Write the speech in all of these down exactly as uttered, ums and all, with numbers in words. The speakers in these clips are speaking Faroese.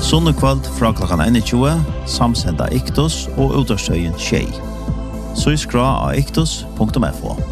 Sunnekvalt fra klokkan tjue, samsenda Iktos og utastøyen Tjei. Så skra av iktos punktum f o.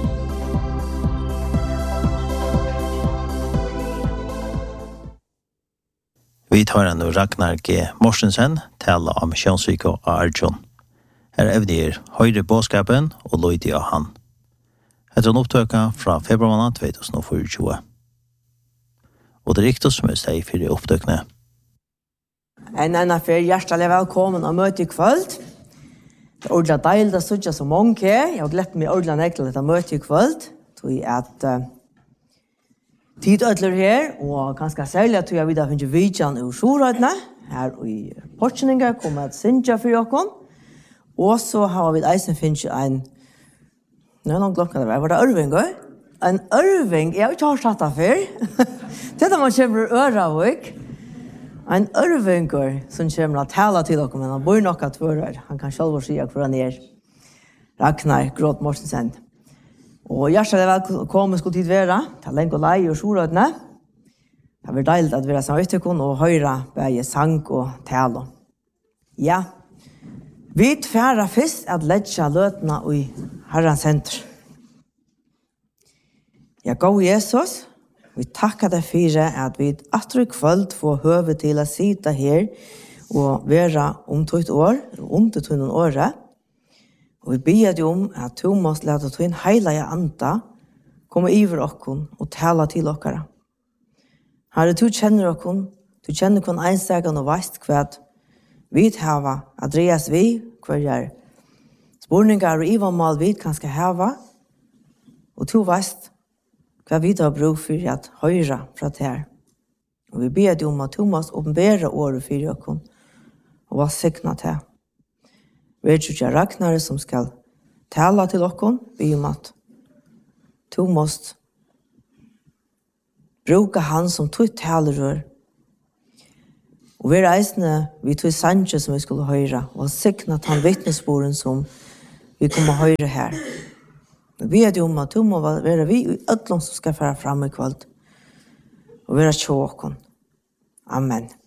Vi tar en Ragnar G. Morsensen tala om kjønnssyke og Arjun. Her evner høyre båskapen og løyde av han. Etter en opptøka fra februar måned to tusen tjuefire. Og det er Iktos som er steg for de opptøkene. En annen for hjertelig velkommen og møte i kvöld. Det er ordentlig deilig å sitte så mange. Jeg har gledt meg ordentlig nek til dette møte i kvöld. Tog at uh, tid ødler her, og ganske særlig at jeg vil ha finnet vidjan i Sjorøydene. Her i Portsninga kommer et Sintja for dere. Og så har vi eisen finnet en, nå er noen klokken det var, var det Ørving? En Ørving, jeg har ikke hørt dette før. Det er man kjøper øra av ikke. En Ørvinger som kommer til å tale til dere, men han bor nok at fører. Han kan selv si hvor han er. Ragnar Gråt Morsensen. Og hjertelig velkommen skulle tid være til lenge og leie og Sjorøydene. Det var deilig at vi er sammen med og høre begge sang og tale. Ja, vi tverre først at ledge løtene i Herrens senter. Jeg går Jesus. Vi takkar deg for at vi atter i kvöld får høve til å sitte her og være om tøyt år, under tøyt noen året. Og vi ber deg om at du måtte lete tøyt heilige anta komme iver okkon og tale til okkara. Herre, du kjenner okkon, du kjenner okkon einsagan og veist kvæt vi hava, Andreas vi, hver er spurningar og ivamal vi kanskje hava, og du veist hva vi da bruk for at høyre fra det her. Og vi ber deg om at du måtte åpenbære året for dere og være sikna til. Vi er ikke Ragnar som skal tale til dere, vi om at du måtte bruke han som tog talerør. Og vi reisende, vi tog sanje som vi skulle høre, og sikna til han vittnesboren som vi kommer høre her. Vi er det om at du må være vi i ødlom som skal føre frem i kveld. Og være tjåkon. Amen.